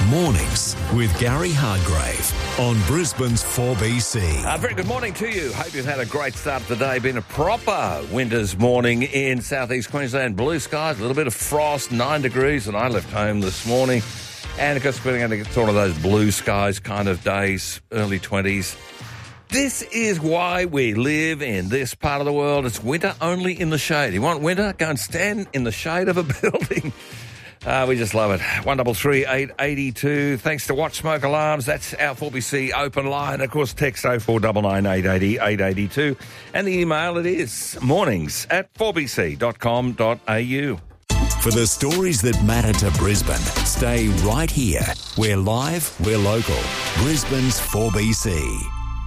Mornings with Gary Hardgrave on Brisbane's 4BC. Very good morning to you. Hope you've had a great start to the day. Been a proper winter's morning in southeast Queensland. Blue skies, a little bit of frost, 9 degrees, and I left home this morning. And of course, we're going to get sort of those blue skies kind of days, early 20s. This is why we live in this part of the world. It's winter only in the shade. You want winter? Go and stand in the shade of a building. We just love it. 133 882. Thanks to Watch Smoke Alarms. That's our 4BC open line. Of course, text 0499 880 882. And the email it is mornings@4bc.com.au. For the stories that matter to Brisbane, stay right here. We're live, we're local. Brisbane's 4BC.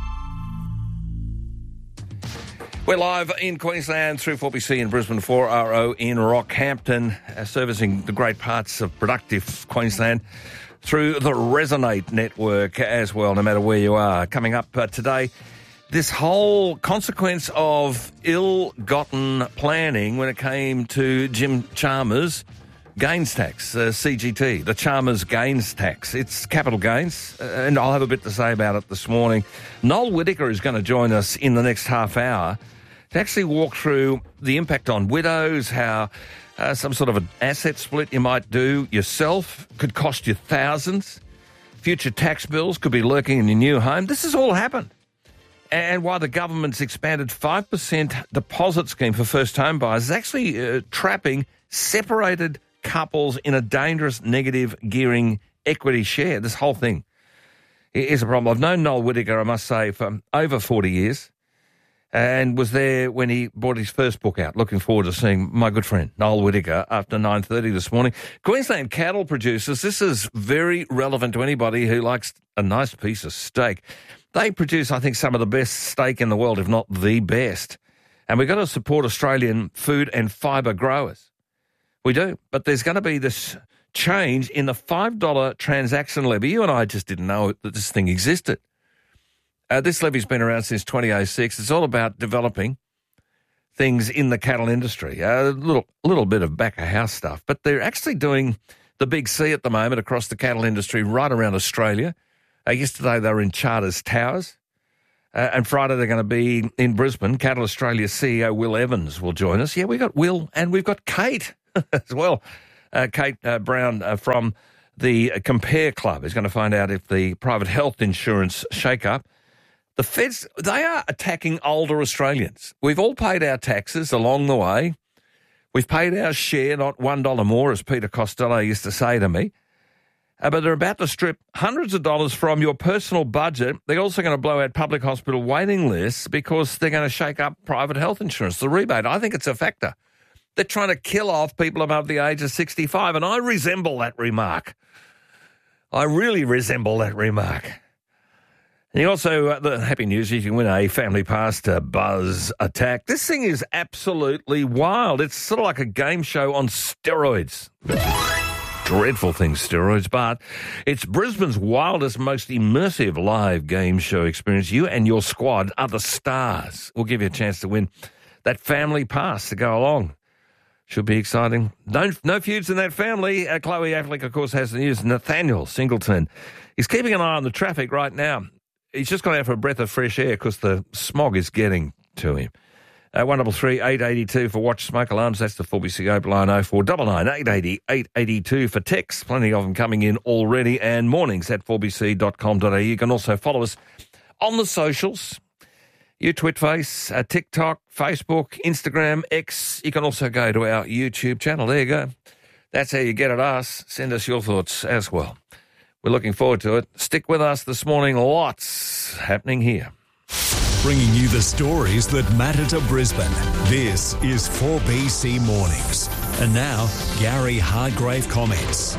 We're live in Queensland through 4BC in Brisbane, 4RO in Rockhampton, servicing the great parts of productive Queensland through the Resonate network as well, no matter where you are. Coming up today, this whole consequence of ill-gotten planning when it came to Jim Chalmers' gains tax, CGT, the Chalmers gains tax. It's capital gains, and I'll have a bit to say about it this morning. Noel Whittaker is going to join us in the next half hour to actually walk through the impact on widows, how some sort of an asset split you might do yourself could cost you thousands. Future tax bills could be lurking in your new home. This has all happened. And why the government's expanded 5% deposit scheme for first home buyers is actually trapping separated couples in a dangerous negative gearing equity share. This whole thing is a problem. I've known Noel Whittaker, I must say, for over 40 years. And was there when he brought his first book out. Looking forward to seeing my good friend Noel Whittaker after 9:30 this morning. Queensland cattle producers, this is very relevant to anybody who likes a nice piece of steak. They produce, I think, some of the best steak in the world, if not the best. And we've got to support Australian food and fibre growers. We do. But there's going to be this change in the $5 transaction levy. You and I just didn't know that this thing existed. This levy's been around since 2006. It's all about developing things in the cattle industry. A little bit of back-of-house stuff. But they're actually doing the Big C at the moment across the cattle industry right around Australia. Yesterday they were in Charters Towers. And Friday they're going to be in Brisbane. Cattle Australia CEO Will Evans will join us. Yeah, we've got Will and we've got Kate as well. Kate Brown from the Compare Club is going to find out if the private health insurance shake-up. The feds, they are attacking older Australians. We've all paid our taxes along the way. We've paid our share, not $1 more, as Peter Costello used to say to me. But they're about to strip hundreds of dollars from your personal budget. They're also going to blow out public hospital waiting lists because they're going to shake up private health insurance, the rebate. I think it's a factor. They're trying to kill off people above the age of 65, and I resemble that remark. I really resemble that remark. And you also, the happy news is you can win a family pass to Buzz Attack. This thing is absolutely wild. It's sort of like a game show on steroids. Dreadful thing, steroids, but it's Brisbane's wildest, most immersive live game show experience. You and your squad are the stars. We'll give you a chance to win that family pass to go along. Should be exciting. No feuds in that family. Chloe Affleck, of course, has the news. Nathaniel Singleton is keeping an eye on the traffic right now. He's just gone out for a breath of fresh air because the smog is getting to him. 133 882 for Watch Smoke Alarms. That's the 4BC open line 0499 880 882 for texts. Plenty of them coming in already. And mornings@4bc.com.au. You can also follow us on the socials. You Twitface, TikTok, Facebook, Instagram, X. You can also go to our YouTube channel. There you go. That's how you get at us. Send us your thoughts as well. We're looking forward to it. Stick with us this morning. Lots happening here. Bringing you the stories that matter to Brisbane. This is 4BC Mornings. And now, Gary Hardgrave comments.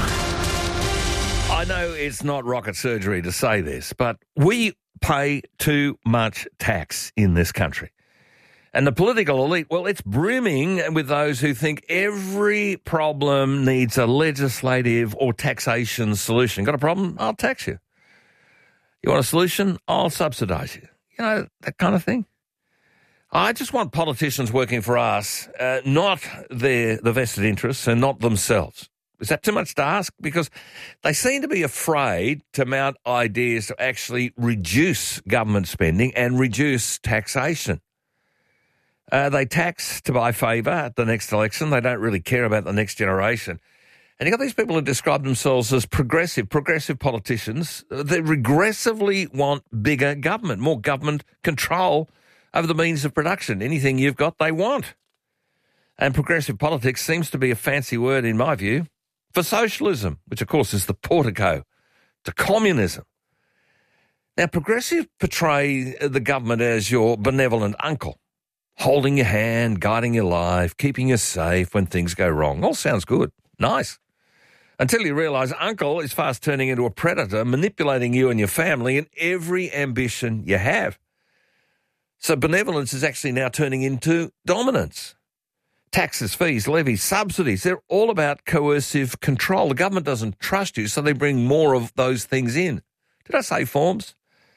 I know it's not rocket surgery to say this, but we pay too much tax in this country. And the political elite, well, it's brimming with those who think every problem needs a legislative or taxation solution. Got a problem? I'll tax you. You want a solution? I'll subsidise you. You know, that kind of thing. I just want politicians working for us, not the vested interests and not themselves. Is that too much to ask? Because they seem to be afraid to mount ideas to actually reduce government spending and reduce taxation. They tax to buy favour at the next election. They don't really care about the next generation. And you've got these people who describe themselves as progressive politicians. They regressively want bigger government, more government control over the means of production. Anything you've got, they want. And progressive politics seems to be a fancy word, in my view, for socialism, which, of course, is the portico to communism. Now, progressives portray the government as your benevolent uncle, holding your hand, guiding your life, keeping you safe when things go wrong. All sounds good. Nice. Until you realise uncle is fast turning into a predator, manipulating you and your family in every ambition you have. So benevolence is actually now turning into dominance. Taxes, fees, levies, subsidies, they're all about coercive control. The government doesn't trust you, so they bring more of those things in. Did I say forms?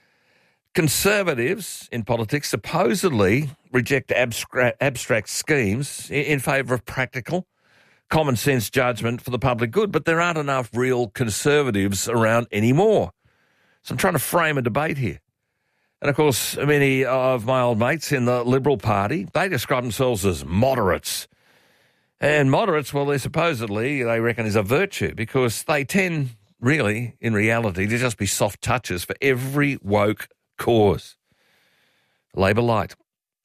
Conservatives in politics supposedly reject abstract schemes in favour of practical, common sense judgment for the public good, but there aren't enough real conservatives around anymore. So I'm trying to frame a debate here. And, of course, many of my old mates in the Liberal Party, they describe themselves as moderates. And moderates, well, they reckon is a virtue because they tend, really, in reality, to just be soft touches for every woke cause. Labor light.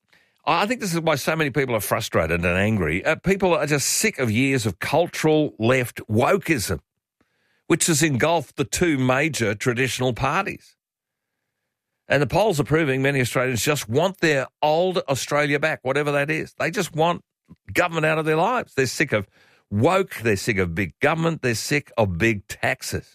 I think this is why so many people are frustrated and angry. People are just sick of years of cultural left wokeism, which has engulfed the two major traditional parties. And the polls are proving many Australians just want their old Australia back, whatever that is. They just want government out of their lives. They're sick of woke. They're sick of big government. They're sick of big taxes.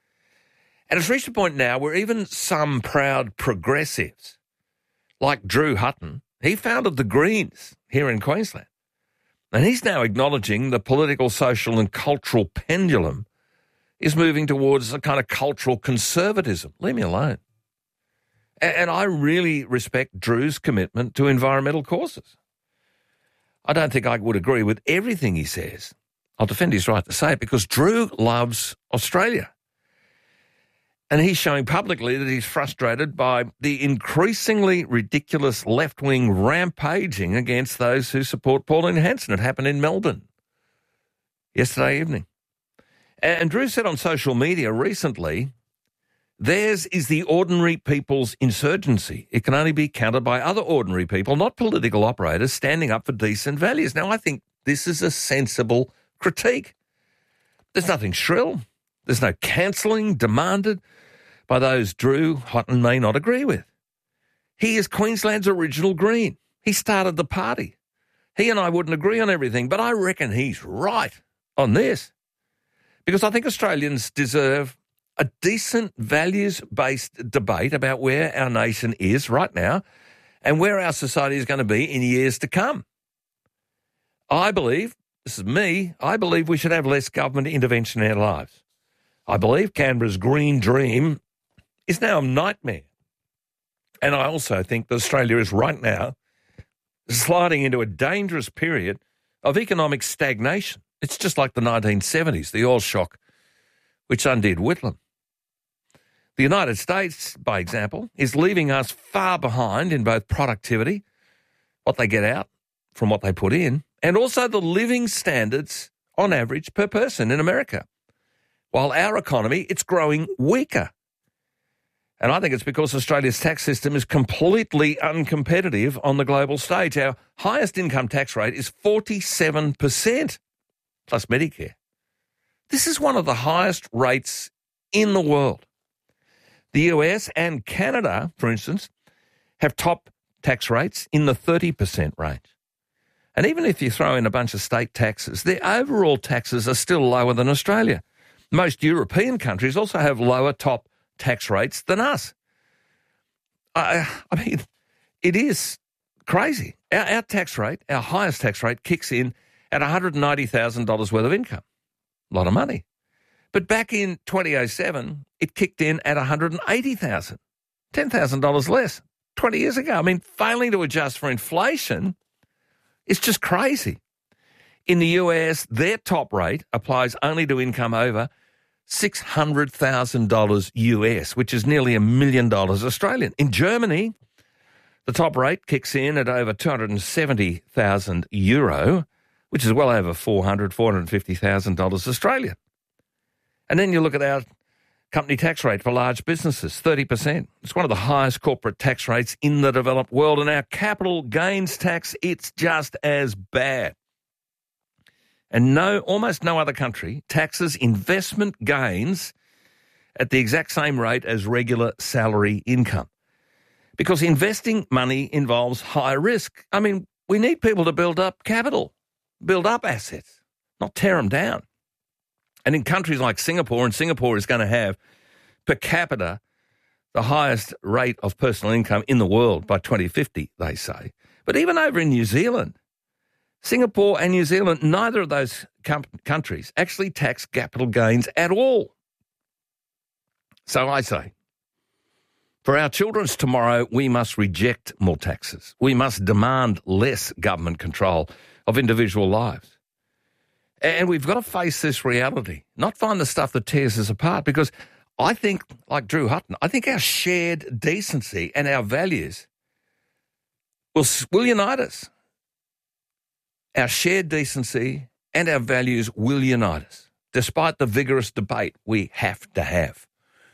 And it's reached a point now where even some proud progressives, like Drew Hutton, he founded the Greens here in Queensland. And he's now acknowledging the political, social and cultural pendulum is moving towards a kind of cultural conservatism. Leave me alone. And I really respect Drew's commitment to environmental causes. I don't think I would agree with everything he says. I'll defend his right to say it because Drew loves Australia. And he's showing publicly that he's frustrated by the increasingly ridiculous left-wing rampaging against those who support Pauline Hanson. It happened in Melbourne yesterday evening. And Drew said on social media recently, theirs is the ordinary people's insurgency. It can only be countered by other ordinary people, not political operators, standing up for decent values. Now, I think this is a sensible critique. There's nothing shrill. There's no cancelling demanded by those Drew Hutton may not agree with. He is Queensland's original Green. He started the party. He and I wouldn't agree on everything, but I reckon he's right on this. Because I think Australians deserve a decent values-based debate about where our nation is right now and where our society is going to be in years to come. I believe, this is me, I believe we should have less government intervention in our lives. I believe Canberra's green dream is now a nightmare. And I also think that Australia is right now sliding into a dangerous period of economic stagnation. It's just like the 1970s, the oil shock, which undid Whitlam. The United States, by example, is leaving us far behind in both productivity, what they get out from what they put in, and also the living standards on average per person in America. While our economy, it's growing weaker. And I think it's because Australia's tax system is completely uncompetitive on the global stage. Our highest income tax rate is 47%, plus Medicare. This is one of the highest rates in the world. The US and Canada, for instance, have top tax rates in the 30% range. And even if you throw in a bunch of state taxes, their overall taxes are still lower than Australia. Most European countries also have lower top tax rates than us. I mean, it is crazy. Our tax rate, our highest tax rate, kicks in at $190,000 worth of income. A lot of money. But back in 2007, it kicked in at $180,000, $10,000 less, 20 years ago. I mean, failing to adjust for inflation is just crazy. In the US, their top rate applies only to income over $600,000 US, which is nearly $1 million Australian. In Germany, the top rate kicks in at over 270,000 euro, which is well over $450,000 Australian. And then you look at our company tax rate for large businesses, 30%. It's one of the highest corporate tax rates in the developed world. And our capital gains tax, it's just as bad. And almost no other country taxes investment gains at the exact same rate as regular salary income. Because investing money involves high risk. I mean, we need people to build up capital, build up assets, not tear them down. And in countries like Singapore, and Singapore is going to have, per capita, the highest rate of personal income in the world by 2050, they say. But even over in New Zealand, Singapore and New Zealand, neither of those countries actually tax capital gains at all. So I say, for our children's tomorrow, we must reject more taxes. We must demand less government control of individual lives. And we've got to face this reality, not find the stuff that tears us apart, because I think, like Drew Hutton, I think our shared decency and our values will unite us. Our shared decency and our values will unite us, despite the vigorous debate we have to have.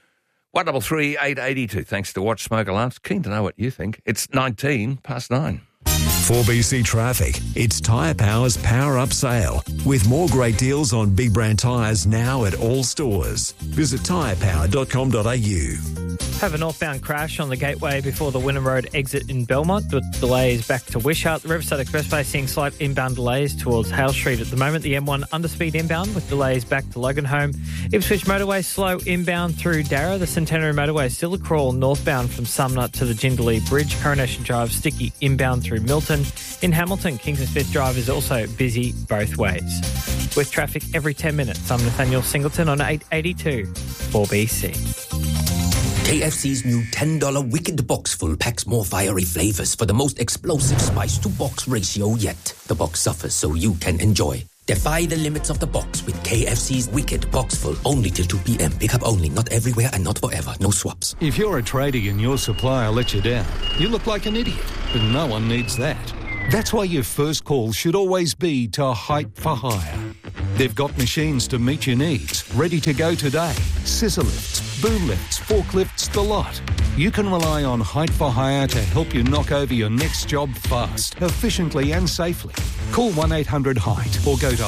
133 882. Thanks to Watch Smoke Alarms. Keen to know what you think. It's 19 past 9. 4BC Traffic. It's Tyre Power's Power Up Sale, with more great deals on big brand tyres now at all stores. Visit tyrepower.com.au. Have a northbound crash on the gateway before the Wynnum Road exit in Belmont, with delays back to Wishart. The Riverside Expressway seeing slight inbound delays towards Hale Street at the moment. The M1 underspeed inbound with delays back to Loganholme. Ipswich Motorway slow inbound through Darra. The Centenary Motorway still a crawl northbound from Sumner to the Jindalee Bridge. Coronation Drive sticky inbound through Milton. In Hamilton, Kingston Smith Drive is also busy both ways. With traffic every 10 minutes, I'm Nathaniel Singleton on 882 4BC. KFC's new $10 Wicked Box Full packs more fiery flavours for the most explosive spice-to-box ratio yet. The box suffers so you can enjoy. Defy the limits of the box with KFC's Wicked Box Full, only till 2 p.m. Pick up only, not everywhere and not forever. No swaps. If you're a tradie and your supplier lets you down, you look like an idiot, but no one needs that. That's why your first call should always be to Height for Hire. They've got machines to meet your needs, ready to go today. Scissor lifts, boom lifts, forklifts, the lot. You can rely on Height for Hire to help you knock over your next job fast, efficiently and safely. Call 1-800-HEIGHT or go to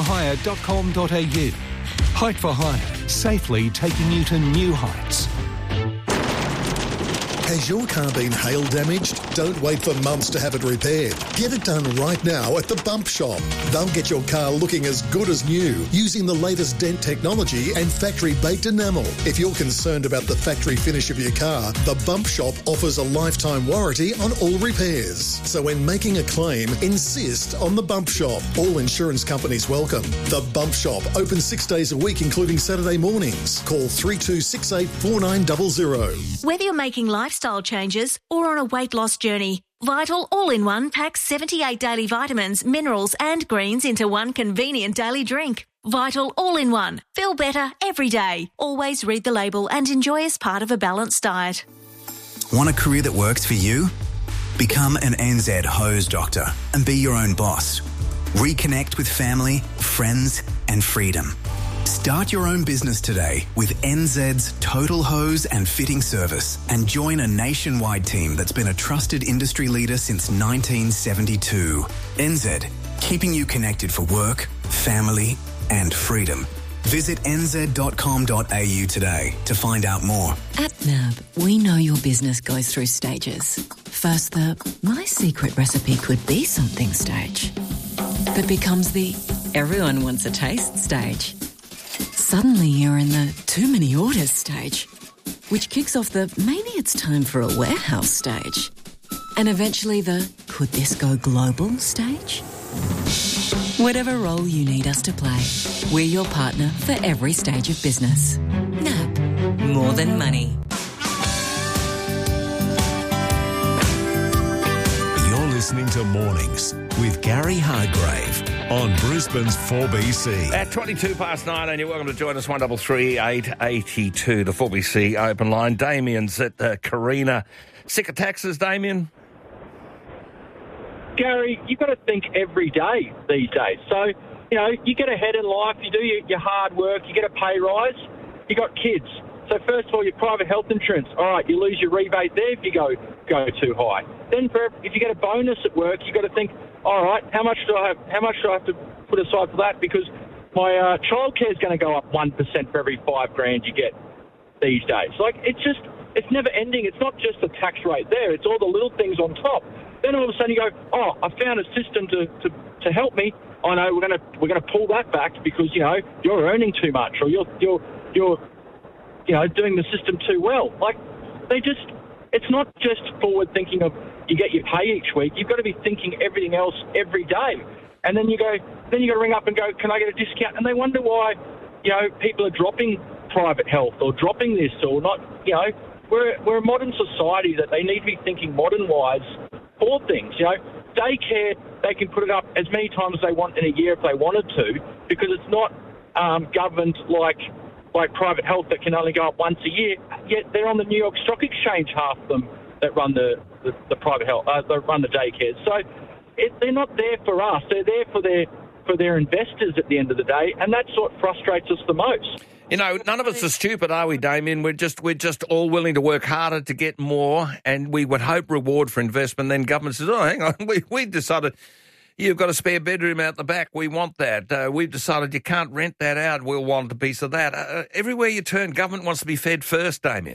heightforhire.com.au. Height for Hire, safely taking you to new heights. Has your car been hail damaged? Don't wait for months to have it repaired. Get it done right now at the Bump Shop. They'll get your car looking as good as new using the latest dent technology and factory-baked enamel. If you're concerned about the factory finish of your car, the Bump Shop offers a lifetime warranty on all repairs. So when making a claim, insist on the Bump Shop. All insurance companies welcome. The Bump Shop, open 6 days a week, including Saturday mornings. Call 3268 4900. Whether you're making lifestyle changes or on a weight loss journey, Vital All-in-One packs 78 daily vitamins, minerals and greens into one convenient daily drink. Vital All-in-One. Feel better every day. Always read the label and enjoy as part of a balanced diet. Want a career that works for you? Become an NZ hose doctor and be your own boss. Reconnect with family, friends and freedom. Start your own business today with NZ's Total Hose and Fitting Service and join a nationwide team that's been a trusted industry leader since 1972. NZ, keeping you connected for work, family and freedom. Visit nz.com.au today to find out more. At NAB, we know your business goes through stages. First, the my secret recipe could be something stage that becomes the everyone wants a taste stage. Suddenly you're in the too many orders stage, which kicks off the maybe it's time for a warehouse stage. And eventually the could this go global stage? Whatever role you need us to play, we're your partner for every stage of business. NAB, more than money. You're listening to Mornings with Gary Hargrave on Brisbane's 4BC. At 22 past 9, and you're welcome to join us, 133 882, the 4BC open line. Damien's at Carina. Sick of taxes, Damien? Gary, you've got to think every day these days. So, you know, you get ahead in life, you do your hard work, you get a pay rise, you got kids. So first of all, your private health insurance. All right, you lose your rebate there if you go too high. Then if you get a bonus at work, you've got to think, all right, how much do I have to put aside for that? Because my childcare is going to go up 1% for every $5,000 you get these days. Like, it's never ending. It's not just the tax rate there. It's all the little things on top. Then all of a sudden you go, oh, I found a system to help me. I know we're gonna pull that back because, you know, you're earning too much or you're you know, doing the system too well. Like, it's not just forward thinking of you get your pay each week. You've got to be thinking everything else every day. And then you got to ring up and go, can I get a discount? And they wonder why, you know, people are dropping private health or dropping this or not. You know, we're a modern society that they need to be thinking modern-wise for things. You know, daycare, they can put it up as many times as they want in a year if they wanted to, because it's not governed like private health that can only go up once a year. Yet they're on the New York Stock Exchange, half of them that run the private health, that run the daycares. So they're not there for us. They're there for their investors at the end of the day, and that's what frustrates us the most. You know, none of us are stupid, are we, Damien? We're just all willing to work harder to get more, and we would hope reward for investment. Then government says, oh, hang on, we decided you've got a spare bedroom out the back. We want that. We've decided you can't rent that out. We'll want a piece of that. Everywhere you turn, government wants to be fed first, Damien.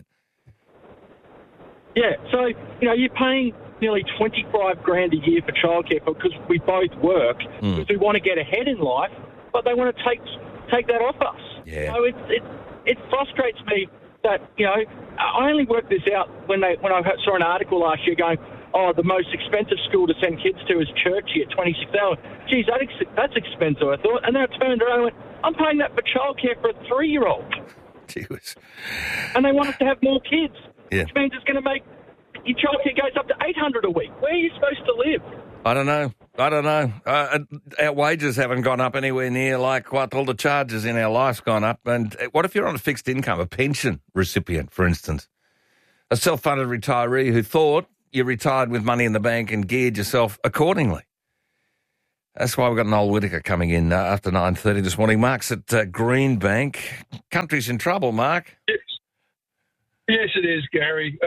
Yeah, so, you know, you're paying nearly $25,000 a year for childcare because we both work, because we want to get ahead in life, but they want to take that off us. Yeah. So it frustrates me that, you know, I only worked this out when I saw an article last year going, oh, the most expensive school to send kids to is Churchie at $26. Geez, that's expensive, I thought. And then I turned around and went, I'm paying that for childcare for a 3-year-old. Jeez. And they want us to have more kids, which means it's going to make your childcare goes up to $800 a week. Where are you supposed to live? I don't know. Our wages haven't gone up anywhere near like what all the charges in our life's gone up. And what if you're on a fixed income, a pension recipient, for instance? A self-funded retiree who thought you retired with money in the bank and geared yourself accordingly. That's why we've got Noel Whittaker coming in after 9:30 this morning. Mark's at Greenbank. Country's in trouble, Mark. Yes, it is, Gary.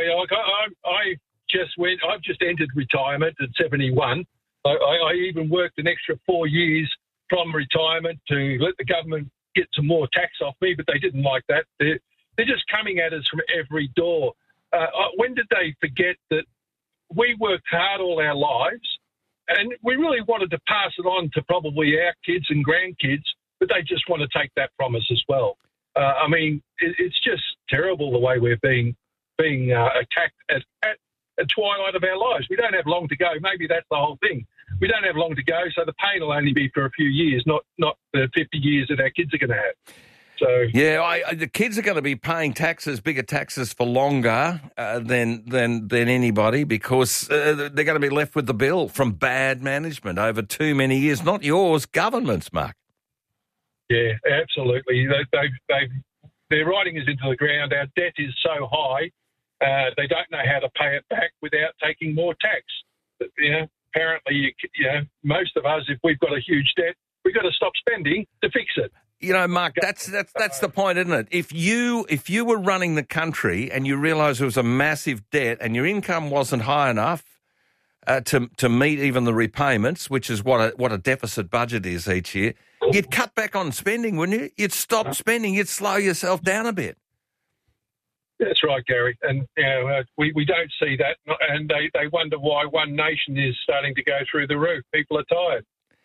I've just entered retirement at 71. I even worked an extra 4 years from retirement to let the government get some more tax off me, but they didn't like that. They're just coming at us from every door. When did they forget that we worked hard all our lives and we really wanted to pass it on to probably our kids and grandkids, but they just want to take that from us as well. I mean, it's just terrible the way we're being attacked at the twilight of our lives. We don't have long to go. Maybe that's the whole thing. We don't have long to go, so the pain will only be for a few years, not the 50 years that our kids are going to have. So yeah, the kids are going to be paying bigger taxes for longer than anybody, because they're going to be left with the bill from bad management over too many years. Not yours, government's, Mark. Yeah, absolutely. Their writing is into the ground. Our debt is so high, they don't know how to pay it back without taking more tax. But, you know, apparently, most of us, if we've got a huge debt, we've got to stop spending to fix it. You know, Mark, that's the point, isn't it? If you were running the country and you realised there was a massive debt and your income wasn't high enough to meet even the repayments, which is what a deficit budget is each year, you'd cut back on spending, wouldn't you? You'd stop spending. You'd slow yourself down a bit. That's right, Gary. And we don't see that. And they wonder why One Nation is starting to go through the roof. People are tired.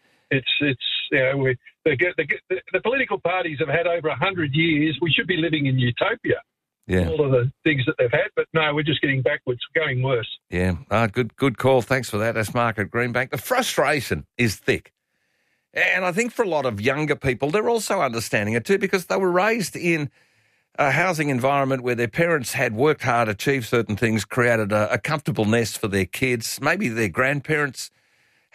The political parties have had over 100 years. We should be living in utopia. Yeah. All of the things that they've had, but no, we're just getting backwards, going worse. Yeah, good call. Thanks for that. That's Mark at Greenbank. The frustration is thick. And I think for a lot of younger people, they're also understanding it too, because they were raised in a housing environment where their parents had worked hard, achieved certain things, created a comfortable nest for their kids. Maybe their grandparents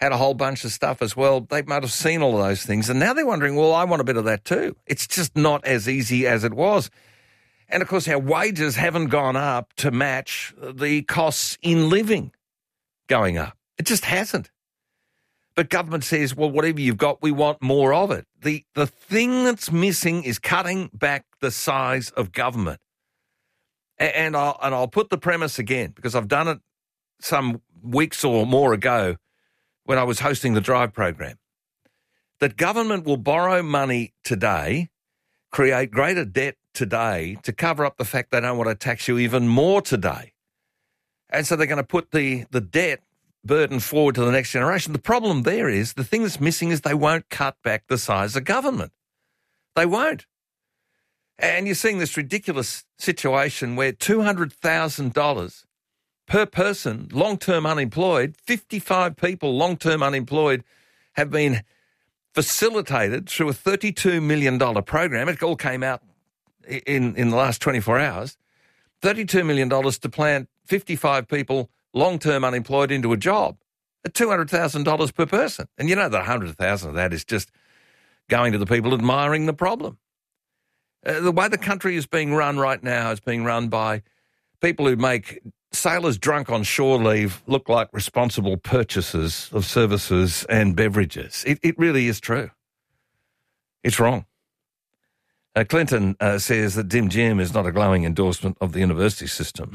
had a whole bunch of stuff as well. They might have seen all of those things, and now they're wondering, well, I want a bit of that too. It's just not as easy as it was. And, of course, our wages haven't gone up to match the costs in living going up. It just hasn't. But government says, well, whatever you've got, we want more of it. The thing that's missing is cutting back the size of government. And I'll put the premise again, because I've done it some weeks or more ago when I was hosting the Drive program, that government will borrow money today, create greater debt today to cover up the fact they don't want to tax you even more today. And so they're going to put the debt burden forward to the next generation. The problem there is, the thing that's missing is they won't cut back the size of government. They won't. And you're seeing this ridiculous situation where $200,000 per person, long-term unemployed, 55 people long-term unemployed have been facilitated through a $32 million program. It all came out in the last 24 hours. $32 million to plant 55 people long-term unemployed into a job at $200,000 per person. And you know that 100,000 of that is just going to the people admiring the problem. The way the country is being run right now is being run by people who make sailors drunk on shore leave look like responsible purchasers of services and beverages. It really is true. It's wrong. Clinton says that Dim Jim is not a glowing endorsement of the university system.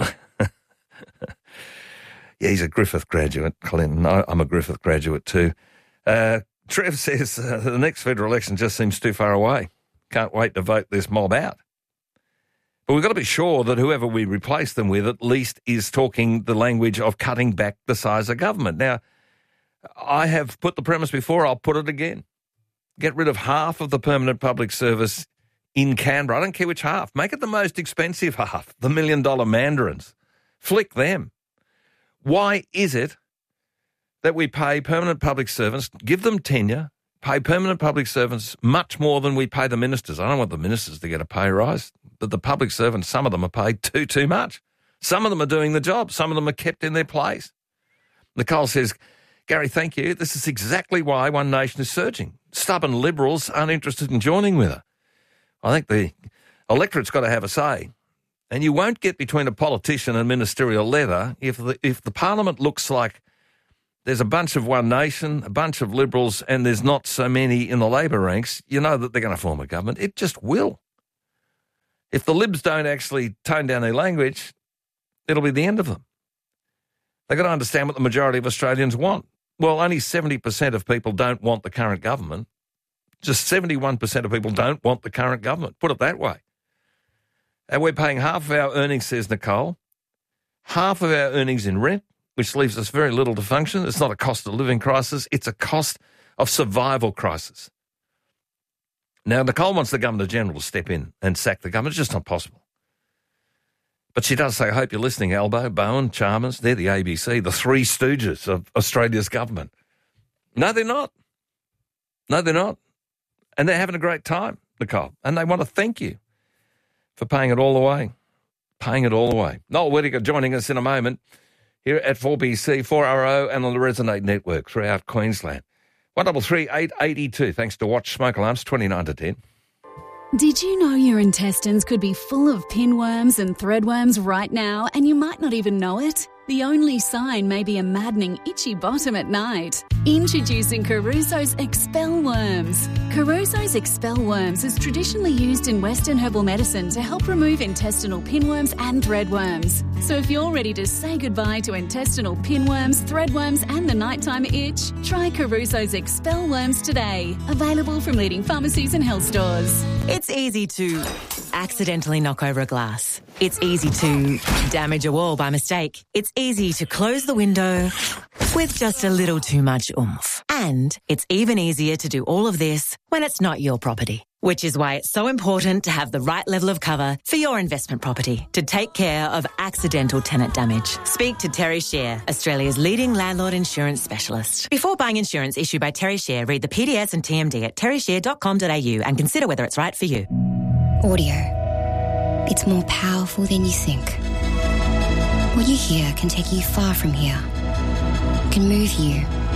Yeah, he's a Griffith graduate, Clinton. I'm a Griffith graduate too. Trev says the next federal election just seems too far away. Can't wait to vote this mob out. But we've got to be sure that whoever we replace them with at least is talking the language of cutting back the size of government. Now, I have put the premise before, I'll put it again. Get rid of half of the permanent public service in Canberra. I don't care which half. Make it the most expensive half, the $1 million mandarins. Flick them. Why is it that we pay permanent public servants, give them tenure, pay permanent public servants much more than we pay the ministers? I don't want the ministers to get a pay rise, but the public servants, some of them are paid too much. Some of them are doing the job. Some of them are kept in their place. Nicole says, Gary, thank you. This is exactly why One Nation is surging. Stubborn Liberals aren't interested in joining with her. I think the electorate's got to have a say. And you won't get between a politician and ministerial leather if the parliament looks like there's a bunch of One Nation, a bunch of Liberals, and there's not so many in the Labor ranks. You know that they're going to form a government. It just will. If the Libs don't actually tone down their language, it'll be the end of them. They've got to understand what the majority of Australians want. Well, only 70% of people don't want the current government. Just 71% of people don't want the current government. Put it that way. And we're paying half of our earnings, says Nicole, half of our earnings in rent, which leaves us very little to function. It's not a cost of living crisis. It's a cost of survival crisis. Now, Nicole wants the Governor-General to step in and sack the government. It's just not possible. But she does say, I hope you're listening, Albo, Bowen, Chalmers. They're the ABC, the three stooges of Australia's government. No, they're not. No, they're not. And they're having a great time, Nicole. And they want to thank you for paying it all the way. Paying it all the way. Noel Whittaker joining us in a moment here at 4BC, 4RO and on the Resonate Network throughout Queensland. 133 882. Thanks to Watch Smoke Alarms, 29 to 10. Did you know your intestines could be full of pinworms and threadworms right now and you might not even know it? The only sign may be a maddening itchy bottom at night. Introducing Caruso's Expel Worms. Caruso's Expel Worms is traditionally used in Western herbal medicine to help remove intestinal pinworms and threadworms. So if you're ready to say goodbye to intestinal pinworms, threadworms and the nighttime itch, try Caruso's Expel Worms today. Available from leading pharmacies and health stores. It's easy to accidentally knock over a glass. It's easy to damage a wall by mistake. It's easy to close the window with just a little too much oomph. And it's even easier to do all of this when it's not your property. Which is why it's so important to have the right level of cover for your investment property to take care of accidental tenant damage. Speak to Terry Share, Australia's leading landlord insurance specialist. Before buying insurance issued by Terry Share, read the PDS and TMD at terryshare.com.au and consider whether it's right for you. Audio. It's more powerful than you think. What you hear can take you far from here. Can move you to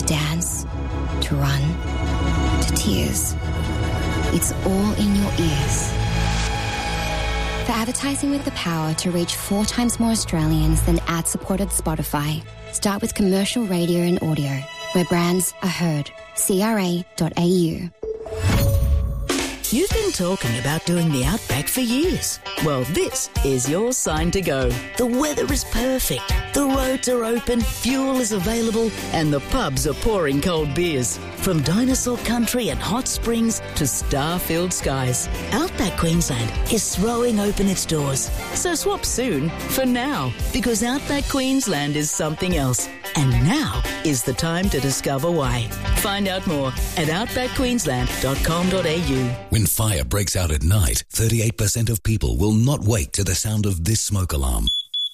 dance, to run, to tears. It's all in your ears. For advertising with the power to reach 4 times more Australians than ad-supported Spotify, start with commercial radio and audio, where brands are heard. CRA.au. You've been talking about doing the Outback for years. Well, this is your sign to go. The weather is perfect, the roads are open, fuel is available, and the pubs are pouring cold beers. From dinosaur country and hot springs to star-filled skies, Outback Queensland is throwing open its doors. So swap soon for now, because Outback Queensland is something else. And now is the time to discover why. Find out more at outbackqueensland.com.au. When fire breaks out at night, 38% of people will not wake to the sound of this smoke alarm.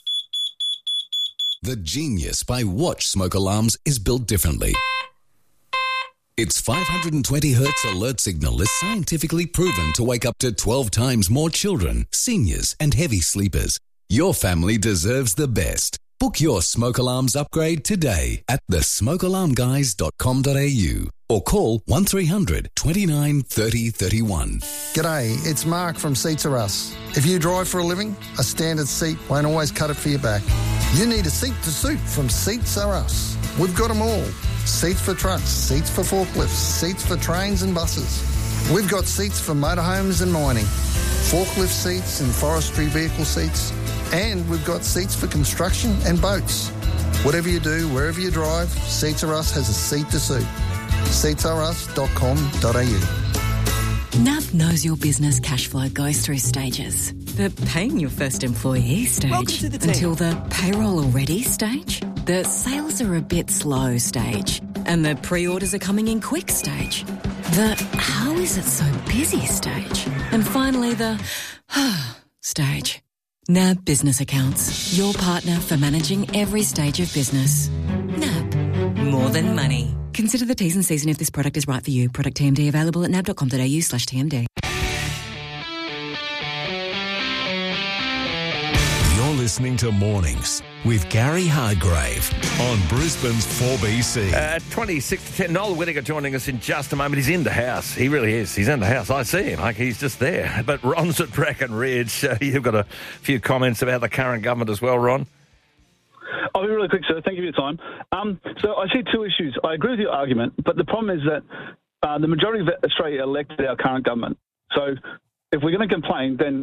The Genius by Watch smoke alarms is built differently. Its 520 Hz alert signal is scientifically proven to wake up to 12 times more children, seniors, and heavy sleepers. Your family deserves the best. Book your smoke alarms upgrade today at thesmokealarmguys.com.au or call 1300 29 30 31. G'day, it's Mark from Seats Are Us. If you drive for a living, a standard seat won't always cut it for your back. You need a seat to suit from Seats Are Us. We've got them all. Seats for trucks, seats for forklifts, seats for trains and buses. We've got seats for motorhomes and mining, forklift seats and forestry vehicle seats, and we've got seats for construction and boats. Whatever you do, wherever you drive, Seats Are Us has a seat to suit. seatsarus.com.au. NAB knows your business cash flow goes through stages. The paying your first employee stage, until the payroll already stage, the sales are a bit slow stage, and the pre-orders are coming in quick stage, the how is it so busy stage, and finally the stage. NAB Business Accounts, your partner for managing every stage of business. NAB, more than money. Consider the T's and C's and if this product is right for you. Product TMD available at nab.com.au/TMD. You're listening to Mornings with Gary Hargrave on Brisbane's 4BC. 26 to 10. Noel Whittaker joining us in just a moment. He's in the house. He really is. He's in the house. I see him. Like he's just there. But Ron's at Brackenridge. You've got a few comments about the current government as well, Ron. I'll be really quick, sir. Thank you for your time. So I see two issues. I agree with your argument, but the problem is that the majority of Australia elected our current government. So if we're going to complain, then